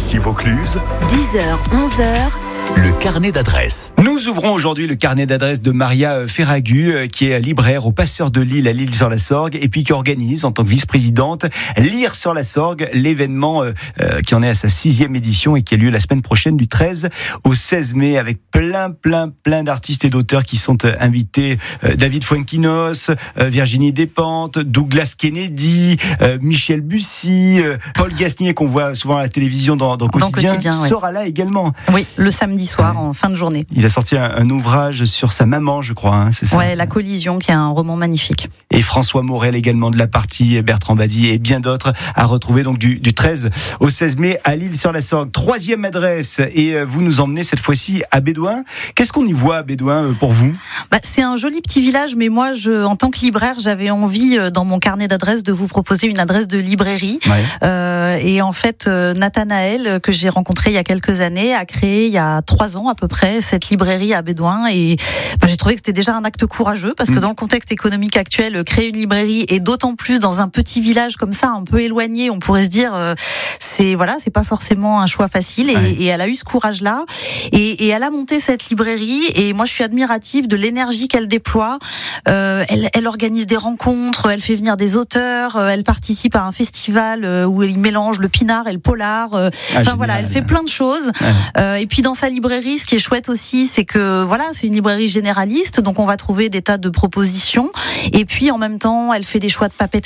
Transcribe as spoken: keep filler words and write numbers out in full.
Ici Vaucluse. dix heures, onze heures. Le carnet d'adresses. Nous ouvrons aujourd'hui le carnet d'adresses de Maria Ferragu, qui est libraire au Passeur de Lille à L'Isle-sur-la-Sorgue, et puis qui organise en tant que vice-présidente Lire sur la Sorgue, l'événement euh, qui en est à sa sixième édition et qui a lieu la semaine prochaine du treize au seize mai, avec plein, plein, plein d'artistes et d'auteurs qui sont euh, invités. Euh, David Fuenquinos, euh, Virginie Despentes, Douglas Kennedy, euh, Michel Bussy, euh, Paul Gasnier qu'on voit souvent à la télévision dans, dans Quotidien, dans Quotidien ouais. sera là également. Oui, le samedi soir ouais. en fin de journée. Il a sorti un, un ouvrage sur sa maman, je crois, hein, c'est ça. Ouais, La Collision, qui est un roman magnifique. Et François Morel également de la partie, Bertrand Badi et bien d'autres à retrouver donc du, du treize au seize mai à L'Isle-sur-la-Sorgue. Troisième adresse, et vous nous emmenez cette fois-ci à Bédoin. Qu'est-ce qu'on y voit à Bédoin pour vous ? Bah, c'est un joli petit village, mais moi, je, en tant que libraire, j'avais envie dans mon carnet d'adresses de vous proposer une adresse de librairie. Ouais. Euh, et en fait, Nathanaël, que j'ai rencontré il y a quelques années, a créé il y a trois ans à peu près cette librairie à Bédoin, et bah, j'ai trouvé que c'était déjà un acte courageux parce que mmh. dans le contexte économique actuel, créer une librairie, et d'autant plus dans un petit village comme ça, un peu éloigné, on pourrait se dire euh, c'est voilà, c'est pas forcément un choix facile, et, ouais. et elle a eu ce courage-là, et, et elle a monté cette librairie, et moi je suis admirative de l'énergie qu'elle déploie. Euh, elle, elle organise des rencontres, elle fait venir des auteurs, elle participe à un festival où elle mélange le pinard et le polar. Enfin ah, voilà, elle fait plein de choses. Ouais. Euh, et puis dans sa librairie, ce qui est chouette aussi, c'est que voilà, c'est une librairie généraliste, donc on va trouver des tas de propositions. Et puis en même temps, elle fait des choix de papeterie.